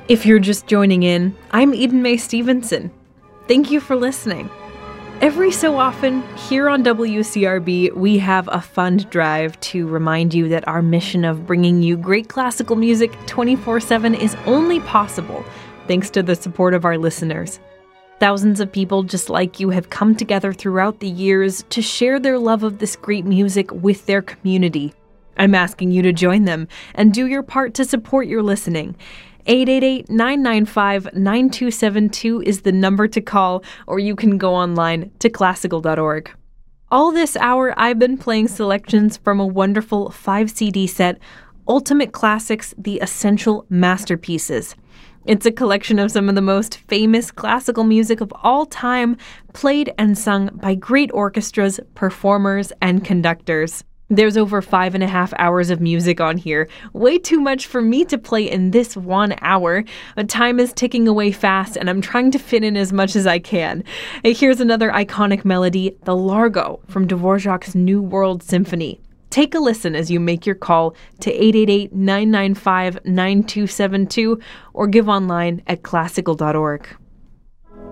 If you're just joining in, I'm Eden Mae Stevenson. Thank you for listening. Every so often, here on WCRB, we have a fund drive to remind you that our mission of bringing you great classical music 24/7 is only possible thanks to the support of our listeners. Thousands of people just like you have come together throughout the years to share their love of this great music with their community. I'm asking you to join them and do your part to support your listening. 888-995-9272 is the number to call, or you can go online to classical.org. All this hour, I've been playing selections from a wonderful 5-CD set, Ultimate Classics, The Essential Masterpieces. It's a collection of some of the most famous classical music of all time, played and sung by great orchestras, performers, and conductors. There's over 5.5 hours of music on here, way too much for me to play in this 1 hour. Time is ticking away fast, and I'm trying to fit in as much as I can. Here's another iconic melody, the Largo from Dvorak's New World Symphony. Take a listen as you make your call to 888-995-9272 or give online at classical.org.